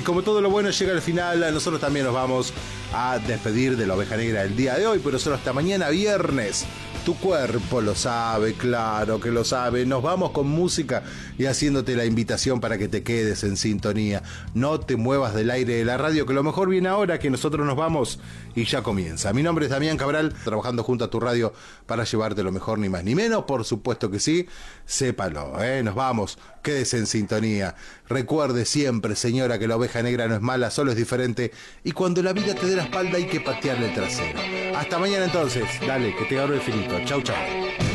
como todo lo bueno llega al final, nosotros también nos vamos a despedir de la Oveja Negra el día de hoy, pero solo hasta mañana viernes. Tu cuerpo lo sabe, claro que lo sabe. Nos vamos con música y haciéndote la invitación para que te quedes en sintonía. No te muevas del aire de la radio, que lo mejor viene ahora, que nosotros nos vamos y ya comienza. Mi nombre es Damián Cabral, trabajando junto a tu radio para llevarte lo mejor, ni más ni menos. Por supuesto que sí, sépalo, nos vamos, quédese en sintonía. Recuerde siempre, señora, que la oveja negra no es mala, solo es diferente. Y cuando la vida te dé la espalda hay que patearle el trasero. Hasta mañana entonces, dale, que te agarro el finito. Chau, chau.